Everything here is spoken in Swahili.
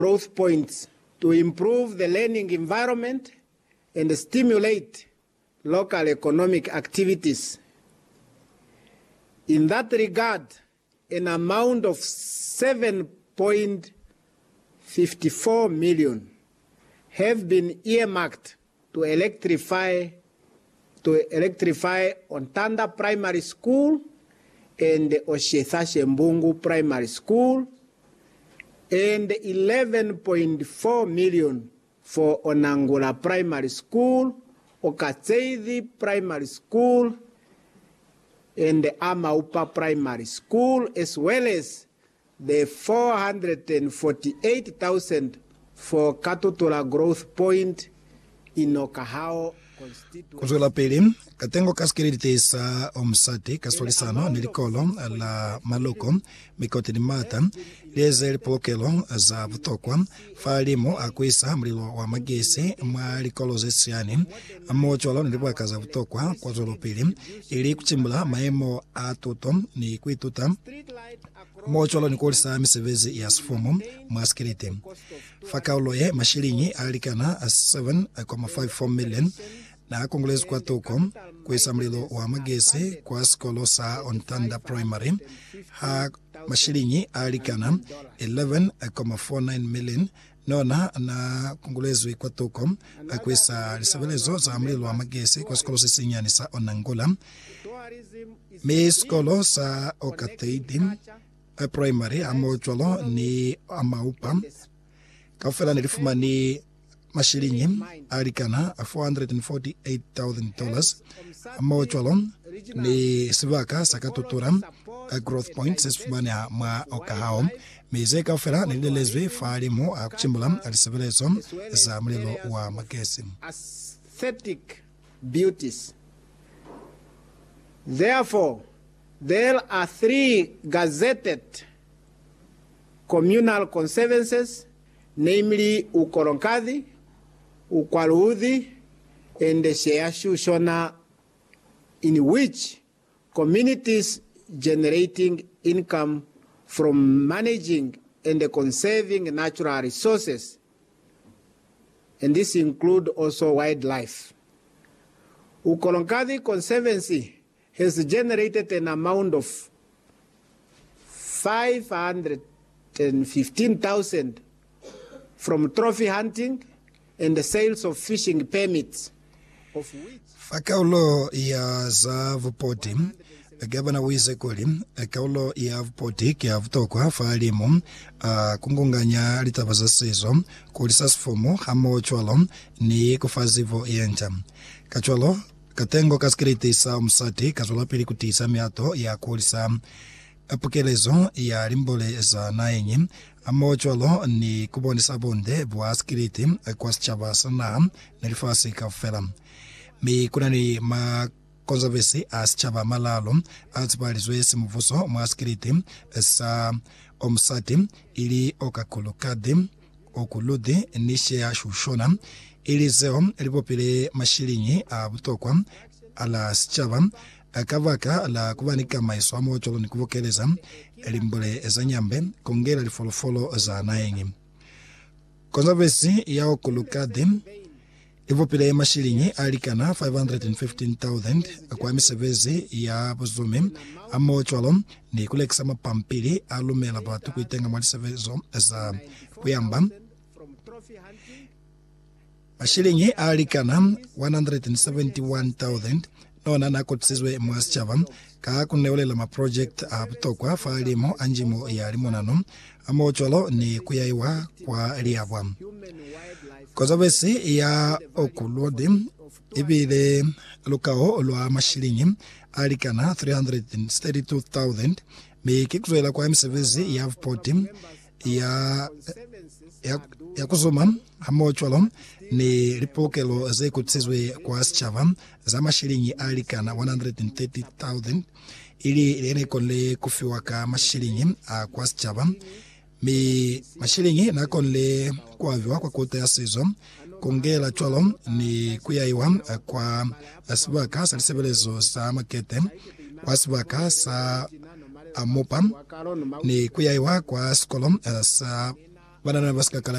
growth points to improve the learning environment and stimulate local economic activities. In that regard, an amount of 7.54 million have been earmarked to electrify Ontanda Primary School and Oshetha Mbungu Primary School, and 11.4 million for Onangula Primary School, Okateithi Primary School, and the Amaupa Primary School, as well as the 448,000 for Katutura Growth Point in Okahao. Kuzola pili, katengo kaskiriti sa omsati kasualisano nilikolo la maloko mikote ni mata leze lipokelo za vutokwa falimo akuisa mlilo wa magesi mwalikolo zesiani amocholo nilipwaka za vutokwa kwa zolo pili ili kuchimbula maemo atuto ni kuituta mocholo nikolisa misevezi ya sifumu mwaskiriti fakauloye mashilinyi alikana 7.54 million na kongolezi kwa toko kwesa mlilo wa magesi kwa skolo sa Ontanda Primary ha mashilinyi alikana 11.49 million nona na kongolezi kwa toko kwesa lisabelezo za mlilo wa magesi kwa skolo sisinyani sa Onangola me skolo sa Okateithi Primary amocholo ni Amaupa kafela nilifuma ni mashilinyi alikana $448,000 amocholo ni sivaka sakatutura growth points esfumani mwa Okahao meze kafela nilelezwe falimo akuchimbula alisebelezo za mlilo wa magesi. Aesthetic beauties. Therefore, there are 3 gazetted communal conservancies, namely Ukoronkadhi, Ukwaluudhi, and Sheashu Shona, in which communities generating income from managing and conserving natural resources, and this include also wildlife. Ukoronkadhi Conservancy has generated an amount of 515,000 from trophy hunting and the sales of fishing permits, of which fakaulo ya za vupoti gavana wize kuli kaulo ya vupoti kia vutokwa falimo kungunganya litabaza sezo kulisasfomo hamo chwalo ni kufazivo yenja kachwalo katengo kaskiriti sa umsati kazola pili kutisa miato ya kulisa apokelezo ya limbole za naenyi amocholo ni kubonisa bonde bwa skiriti kwa sichaba sana nilifasi kafela mi kuna ni ma konservesi asichaba malalo atibalizwe simuvuso mwa skiriti sa omsati ili okakulukadi okuludi nishe ya shushona ili zeo ilipopile mashilinyi abutokwa ala sichaba akavaka la kubanika maiso amocholo ni kuvokeleza elimbole za nyambe kongela lifolofolo za naengi konservesi ya okulukadi ivopile mashilinyi alikana 515,000 kwa misevezi ya buzume amocholo ni kulekisa mapampili alumela batu kuitenga mwalisevezo za kuyamba mashilinyi alikana 171,000 nona nakotisizwe mwasichava kakuneolela ma project abutokwa falimo anjimo ya limonano amocholo ni kuyaiwa kwa liabwa konservesi ya okulodi ibile lukao lwa mashilinyi alikana 332,000 mikikuzwela kwa msevezi ya vupoti ya kuzuma amocholo ni ripokelo zekutsizwe kwa sichava za mashilinyi alikana 130,000 ili ilene konle kufiwaka mashilinyi kwa sichava mi mashilinyi na konle kuaviwa kwa kota ya sezo kongela cholo ni kuyaiwa kwa asibaka salisebelezo sa makete kwa asibaka sa amopa ni kuyaiwa kwa skolom sa banana baskakala